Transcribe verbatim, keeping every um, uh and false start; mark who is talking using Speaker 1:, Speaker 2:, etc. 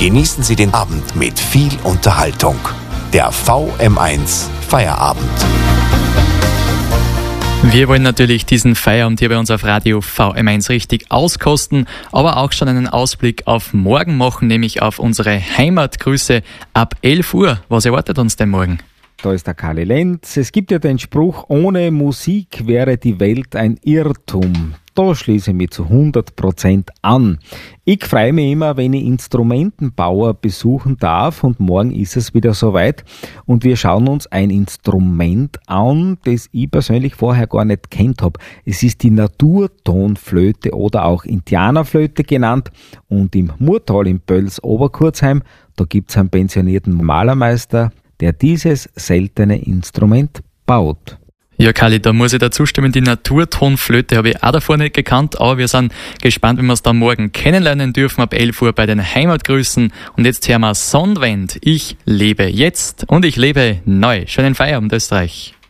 Speaker 1: Genießen Sie den Abend mit viel Unterhaltung. Der V M eins Feierabend.
Speaker 2: Wir wollen natürlich diesen Feierabend hier bei uns auf Radio V M eins richtig auskosten, aber auch schon einen Ausblick auf morgen machen, nämlich auf unsere Heimatgrüße ab elf Uhr. Was erwartet uns denn morgen?
Speaker 3: Da ist der Karli Lenz. Es gibt ja den Spruch, ohne Musik wäre die Welt ein Irrtum. Da schließe ich mich zu hundert Prozent an. Ich freue mich immer, wenn ich Instrumentenbauer besuchen darf, und morgen ist es wieder soweit und wir schauen uns ein Instrument an, das ich persönlich vorher gar nicht kennt habe. Es ist die Naturtonflöte oder auch Indianerflöte genannt, und im Murtal in Pöls-Oberkurzheim, da gibt es einen pensionierten Malermeister, der dieses seltene Instrument baut.
Speaker 2: Ja, Kali, da muss ich da zustimmen, die Naturtonflöte habe ich auch davor nicht gekannt, aber wir sind gespannt, wenn wir es dann morgen kennenlernen dürfen ab elf Uhr bei den Heimatgrüßen. Und jetzt hören wir Sonnenwend. Ich lebe jetzt und ich lebe neu. Schönen Feierabend, Österreich.